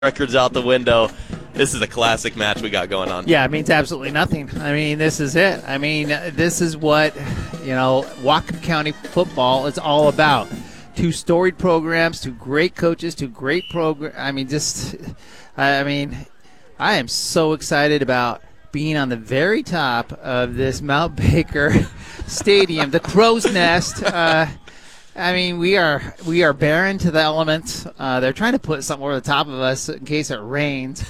records out the window. This is a classic match we got going on. Yeah, it means absolutely nothing. I mean, this is it. I mean, this is what, Whatcom County football is all about. Two storied programs, two great coaches, two great programs. I am so excited about being on the very top of this Mount Baker Stadium, the Crow's Nest. We are barren to the elements. They're trying to put something over the top of us in case it rains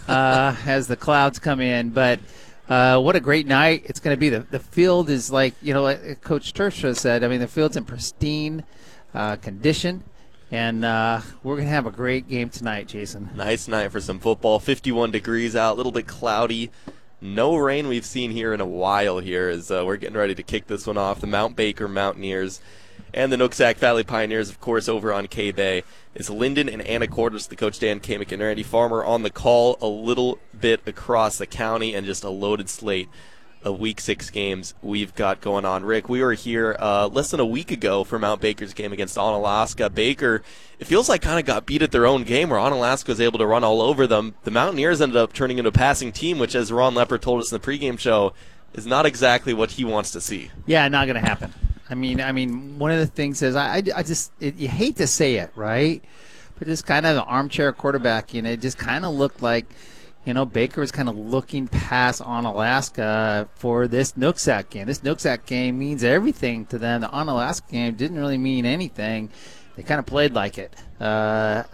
as the clouds come in. But what a great night it's going to be. The field is like Coach Tersha said. I mean, the field's in pristine condition. And we're going to have a great game tonight, Jason. Nice night for some football. 51 degrees out, a little bit cloudy. No rain we've seen here in a while here as we're getting ready to kick this one off. The Mount Baker Mountaineers and the Nooksack Valley Pioneers, of course, over on K-Bay. It's Lyndon and Anacortes, the Coach Dan Kamick and Randy Farmer on the call, a little bit across the county, and just a loaded slate of Week 6 games we've got going on. Rick, we were here less than a week ago for Mount Baker's game against Onalaska. Baker, it feels like kind of got beat at their own game where Onalaska was able to run all over them. The Mountaineers ended up turning into a passing team, which, as Ron Lepper told us in the pregame show, is not exactly what he wants to see. Yeah, not going to happen. I mean, one of the things is you hate to say it, right? But just kind of an armchair quarterback, it just kind of looked like, Baker was kind of looking past Onalaska for this Nooksack game. This Nooksack game means everything to them. The Onalaska game didn't really mean anything. They kind of played like it. I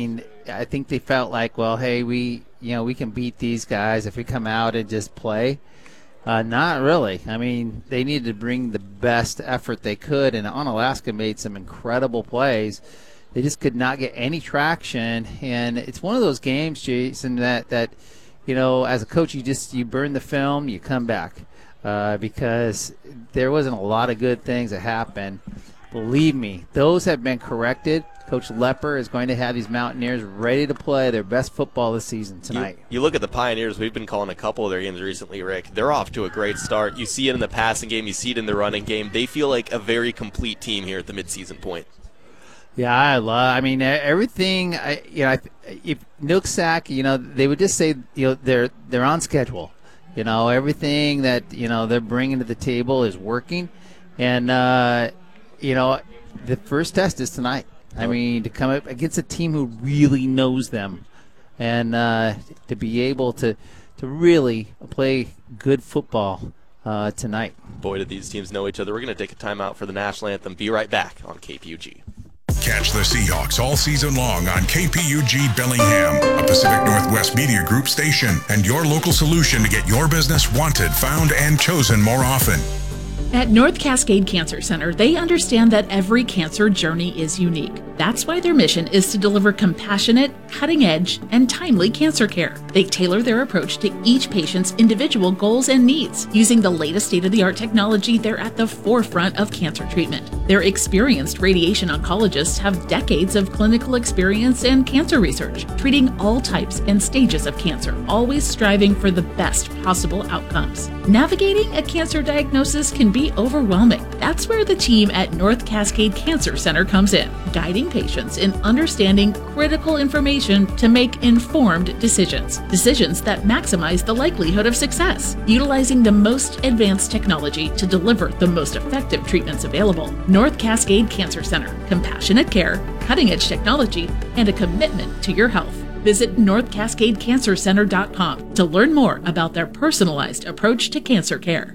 think they felt like, well, hey, we can beat these guys if we come out and just play. Not really. I mean, they needed to bring the best effort they could, and Onalaska made some incredible plays. They just could not get any traction, and it's one of those games, Jason, that as a coach, you burn the film, you come back, because there wasn't a lot of good things that happened. Believe me, those have been corrected. Coach Lepper is going to have these Mountaineers ready to play their best football this season tonight. You look at the Pioneers. We've been calling a couple of their games recently, Rick. They're off to a great start. You see it in the passing game. You see it in the running game. They feel like a very complete team here at the midseason point. Yeah, everything. If Nooksack, they would just say, they're on schedule. Everything that they're bringing to the table is working, and the first test is tonight. To come up against a team who really knows them, and to be able to really play good football tonight. Boy, do these teams know each other. We're going to take a timeout for the national anthem. Be right back on KPUG. Catch the Seahawks all season long on KPUG Bellingham, a Pacific Northwest Media Group station, and your local solution to get your business wanted, found, and chosen more often. At North Cascade Cancer Center, they understand that every cancer journey is unique. That's why their mission is to deliver compassionate, cutting-edge, and timely cancer care. They tailor their approach to each patient's individual goals and needs. Using the latest state-of-the-art technology, they're at the forefront of cancer treatment. Their experienced radiation oncologists have decades of clinical experience and cancer research, treating all types and stages of cancer, always striving for the best possible outcomes. Navigating a cancer diagnosis can be overwhelming. That's where the team at North Cascade Cancer Center comes in, guiding patients in understanding critical information to make informed decisions that maximize the likelihood of success, utilizing the most advanced technology to deliver the most effective treatments available. North Cascade Cancer Center, compassionate care, cutting-edge technology, and a commitment to your health. Visit NorthCascadeCancerCenter.com to learn more about their personalized approach to cancer care.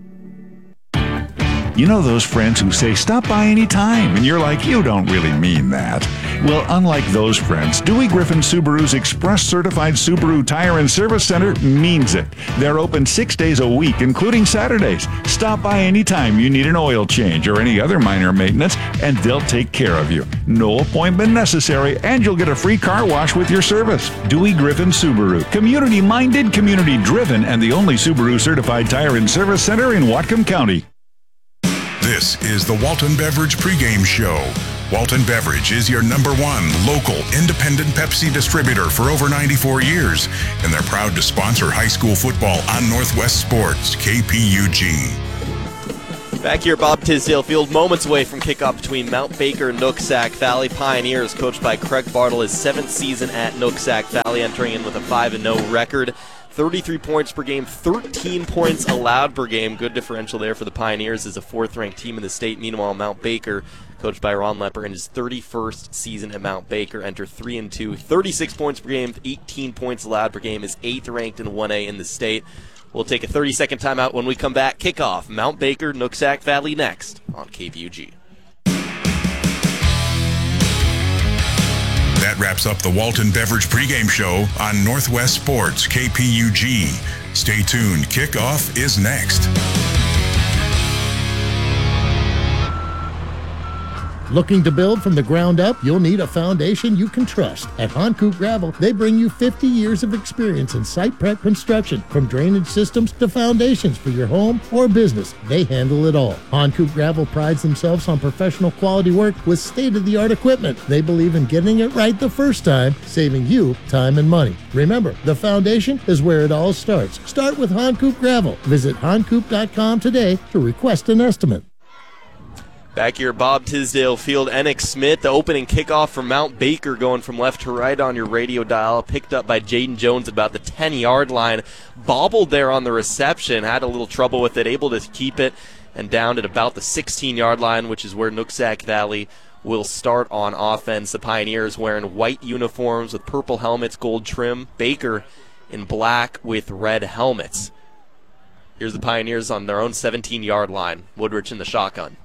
You know those friends who say, stop by any time, and you're like, you don't really mean that. Well, unlike those friends, Dewey Griffin Subaru's Express Certified Subaru Tire and Service Center means it. They're open 6 days a week, including Saturdays. Stop by any time you need an oil change or any other minor maintenance, and they'll take care of you. No appointment necessary, and you'll get a free car wash with your service. Dewey Griffin Subaru. Community-minded, community-driven, and the only Subaru Certified Tire and Service Center in Whatcom County. This is the Walton Beverage pregame show. Walton Beverage is your #1 local independent Pepsi distributor for over 94 years, and they're proud to sponsor high school football on Northwest Sports, KPUG. Back here, Bob Tisdale Field, moments away from kickoff between Mount Baker and Nooksack Valley Pioneers, coached by Craig Bartle, his 7th season at Nooksack Valley, entering in with a 5-0 record. 33 points per game, 13 points allowed per game. Good differential there for the Pioneers as a 4th-ranked team in the state. Meanwhile, Mount Baker, coached by Ron Lepper, in his 31st season at Mount Baker, enter 3-2. 36 points per game, 18 points allowed per game, is 8th-ranked in 1A in the state. We'll take a 30-second timeout. When we come back, kickoff, Mount Baker, Nooksack Valley next on KPUG. That wraps up the Walton Beverage pregame show on Northwest Sports KPUG. Stay tuned. Kickoff is next. Looking to build from the ground up? You'll need a foundation you can trust. At Hankook Gravel, they bring you 50 years of experience in site prep construction, from drainage systems to foundations for your home or business. They handle it all. Hankook Gravel prides themselves on professional quality work with state-of-the-art equipment. They believe in getting it right the first time, saving you time and money. Remember, the foundation is where it all starts. Start with Hankook Gravel. Visit hankook.com today to request an estimate. Back here, Bob Tisdale Field, Enoch Smith, the opening kickoff for Mount Baker, going from left to right on your radio dial, picked up by Jaden Jones at about the 10-yard line, bobbled there on the reception, had a little trouble with it, able to keep it, and down at about the 16-yard line, which is where Nooksack Valley will start on offense. The Pioneers wearing white uniforms with purple helmets, gold trim. Baker in black with red helmets. Here's the Pioneers on their own 17-yard line. Woodrich in the shotgun.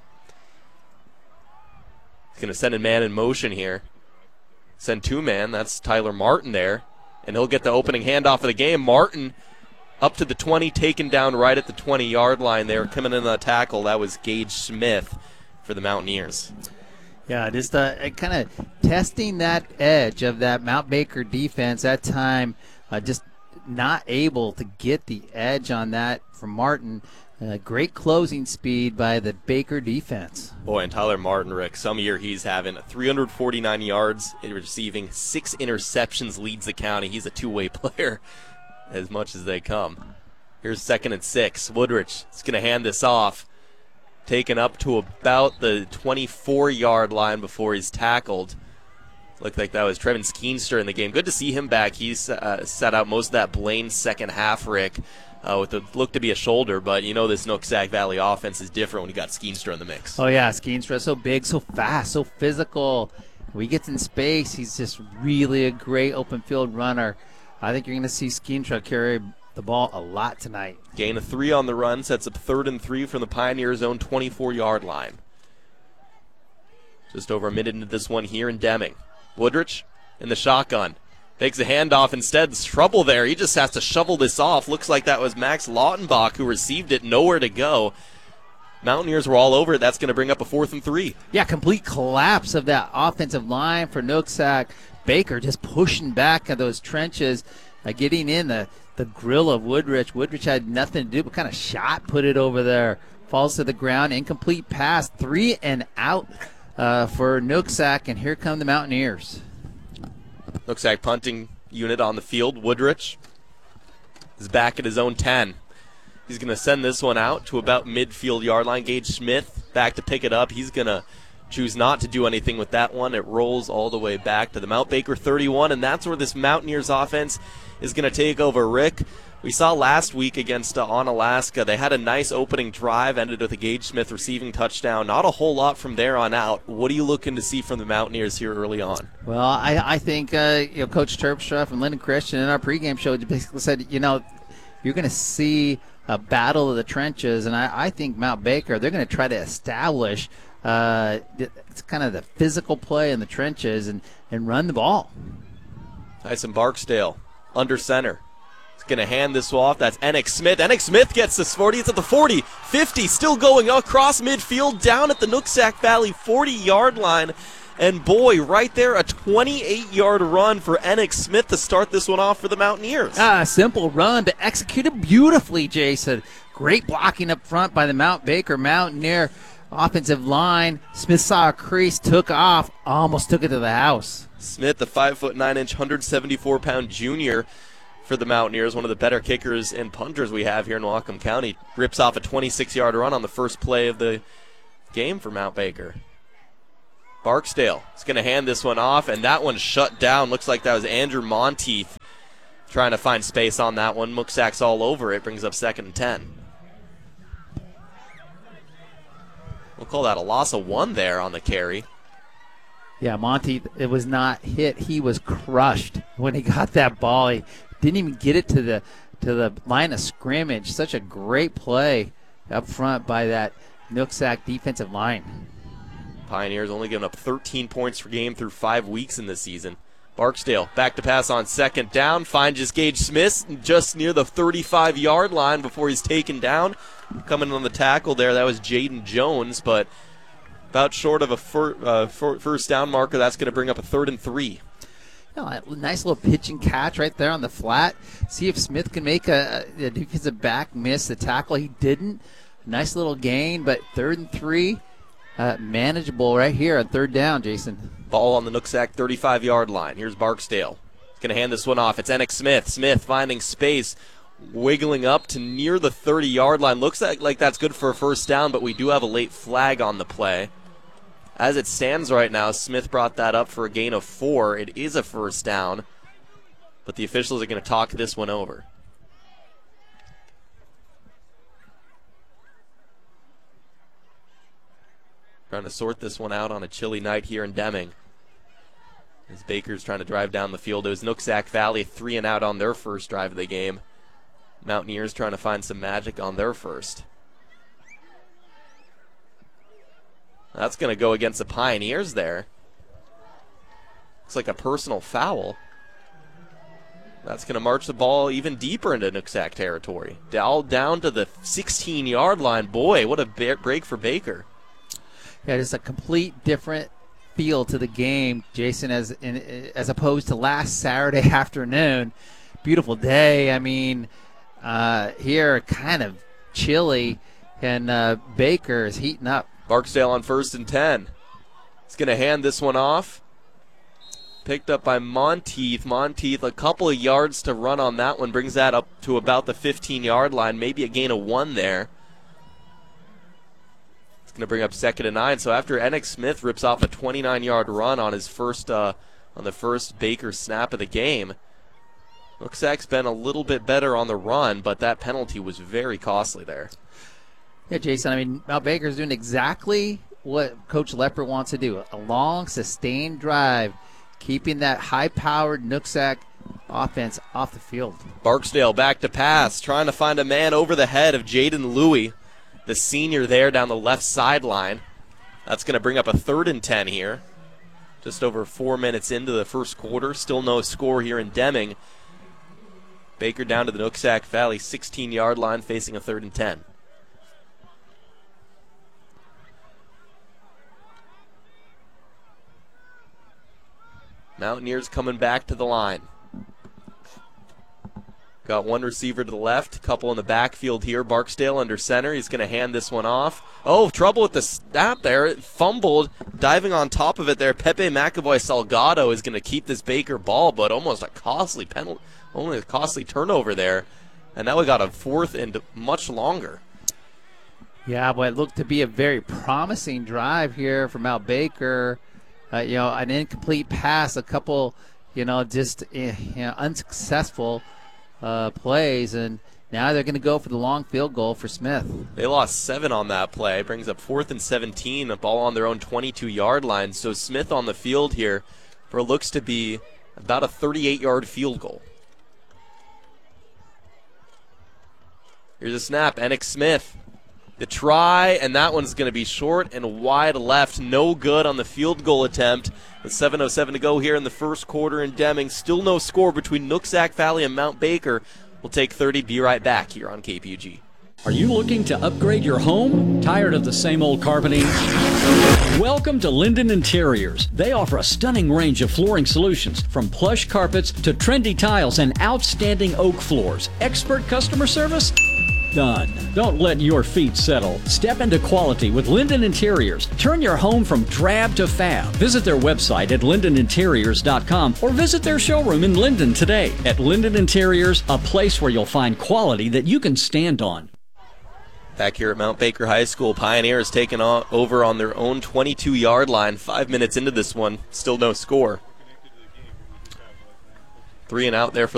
Going to send a man in motion here. Send 2-man. That's Tyler Martin there. And he'll get the opening handoff of the game. Martin up to the 20, taken down right at the 20-yard line there. Coming in on the tackle, that was Gage Smith for the Mountaineers. Yeah, just kind of testing that edge of that Mount Baker defense. That time just not able to get the edge on that from Martin. Great closing speed by the Baker defense. Boy, and Tyler Martin, Rick, some year he's having 349 yards in receiving, 6 interceptions, leads the county. He's a two-way player as much as they come. Here's 2nd and 6. Woodrich is going to hand this off. Taken up to about the 24-yard line before he's tackled. Looked like that was Trevin Skeenster in the game. Good to see him back. He's set out most of that Blaine second half, Rick. With the look to be a shoulder, but you know this Nooksack Valley offense is different when you got Skeenster in the mix. Oh, yeah, Skeenster so big, so fast, so physical. When he gets in space, he's just really a great open field runner. I think you're going to see Skeenster carry the ball a lot tonight. Gain of 3 on the run, sets up 3rd and 3 from the Pioneers' own 24-yard line. Just over a minute into this one here in Deming. Woodrich in the shotgun. Takes a handoff instead. There's trouble there. He just has to shovel this off. Looks like that was Max Lautenbach who received it. Nowhere to go. Mountaineers were all over it. That's going to bring up a 4th and 3. Yeah, complete collapse of that offensive line for Nooksack. Baker just pushing back at those trenches, getting in the grill of Woodrich. Woodrich had nothing to do but kind of shot, put it over there. Falls to the ground. Incomplete pass. 3 and out for Nooksack, and here come the Mountaineers. Nooksack punting unit on the field. Woodrich is back at his own 10. He's going to send this one out to about midfield yard line. Gage Smith back to pick it up. He's going to choose not to do anything with that one. It rolls all the way back to the Mount Baker 31, and that's where this Mountaineers offense is going to take over. Rick, we saw last week against Onalaska, they had a nice opening drive, ended with a Gage Smith receiving touchdown. Not a whole lot from there on out. What are you looking to see from the Mountaineers here early on? Well, I think Coach Terpstra and Lyndon Christian in our pregame show basically said, you're going to see a battle of the trenches, and I think Mount Baker, they're going to try to establish it's kind of the physical play in the trenches and run the ball. Tyson Barksdale under center. He's going to hand this off. That's Enoch Smith. Enoch Smith gets this 40. It's at the 40, 50, still going across midfield, down at the Nooksack Valley 40-yard line. And boy, right there, a 28-yard run for Enoch Smith to start this one off for the Mountaineers. Simple run, but executed beautifully, Jason. Great blocking up front by the Mount Baker Mountaineer offensive line. Smith saw a crease, took off, almost took it to the house. Smith, the 5'9", 174-pound junior for the Mountaineers, one of the better kickers and punters we have here in Whatcom County. Rips off a 26-yard run on the first play of the game for Mount Baker. Barksdale is going to hand this one off, and that one's shut down. Looks like that was Andrew Monteith trying to find space on that one. Nooksack's all over it. Brings up 2nd and 10. We'll call that a loss of 1 there on the carry. Yeah, Monteith, it was not hit. He was crushed when he got that ball. He didn't even get it to the line of scrimmage. Such a great play up front by that Nooksack defensive line. Pioneers only giving up 13 points per game through 5 weeks in this season. Barksdale back to pass on 2nd down. Finds just Gage Smith just near the 35-yard line before he's taken down. Coming on the tackle there, that was Jaden Jones, but about short of a first down marker. That's going to bring up a 3rd and 3. Nice little pitch and catch right there on the flat. See if Smith can make a defensive back miss the tackle. He didn't. Nice little gain, but 3rd and 3. Manageable right here on 3rd down, Jason. Ball on the Nooksack 35-yard line. Here's Barksdale. He's going to hand this one off. It's Enoch Smith. Smith finding space, wiggling up to near the 30-yard line. Looks like that's good for a first down, but we do have a late flag on the play. As it stands right now, Smith brought that up for a gain of 4. It is a first down, but the officials are going to talk this one over. Trying to sort this one out on a chilly night here in Deming. As Baker's trying to drive down the field. It was Nooksack Valley 3 and out on their first drive of the game. Mountaineers trying to find some magic on their first. That's going to go against the Pioneers there. Looks like a personal foul. That's going to march the ball even deeper into Nooksack territory. Down to the 16-yard line. Boy, what a break for Baker. Yeah, just a complete different feel to the game, Jason, as opposed to last Saturday afternoon. Beautiful day. I mean, here kind of chilly, and Baker is heating up. Barksdale on 1st and 10. He's going to hand this one off. Picked up by Monteith. Monteith, a couple of yards to run on that one. Brings that up to about the 15-yard line. Maybe a gain of 1 there. It's going to bring up 2nd and 9. So after Enoch Smith rips off a 29-yard run on his first, on the first Baker snap of the game, Nooksack's been a little bit better on the run, but that penalty was very costly there. Yeah, Jason, I mean, Mount Baker's doing exactly what Coach Leppert wants to do. A long, sustained drive, keeping that high-powered Nooksack offense off the field. Barksdale back to pass, trying to find a man over the head of Jaden Louie, the senior there down the left sideline. That's going to bring up a 3rd and 10 here. Just over 4 minutes into the first quarter. Still no score here in Deming. Baker down to the Nooksack Valley 16-yard line, facing a 3rd and 10. Mountaineers coming back to the line. Got one receiver to the left, a couple in the backfield here. Barksdale under center. He's going to hand this one off. Oh, trouble with the snap there. It fumbled. Diving on top of it there. Pepe McAvoy Salgado is going to keep this Baker ball, but almost a costly penalty, only a costly turnover there. And now we got a 4th and much longer. Yeah, but it looked to be a very promising drive here from Mount Baker. An incomplete pass, a couple, unsuccessful plays, and now they're going to go for the long field goal for Smith. They lost 7 on that play. Brings up 4th and 17, a ball on their own 22-yard line. So Smith on the field here for what looks to be about a 38-yard field goal. Here's a snap. Enoch Smith. The try, and that one's going to be short and wide left. No good on the field goal attempt. With 7:07 to go here in the first quarter in Deming. Still no score between Nooksack Valley and Mount Baker. We'll take 30. Be right back here on KPUG. Are you looking to upgrade your home? Tired of the same old carpeting? Welcome to Linden Interiors. They offer a stunning range of flooring solutions, from plush carpets to trendy tiles and outstanding oak floors. Expert customer service? done. Don't let your feet settle. Step into quality with Linden Interiors. Turn your home from drab to fab. Visit their website at lindeninteriors.com or visit their showroom in Linden today. At Linden Interiors, a place where you'll find quality that you can stand on. Back here at Mount Baker High School, Pioneers taking over on their own 22-yard line. 5 minutes into this one, still no score. 3 and out there for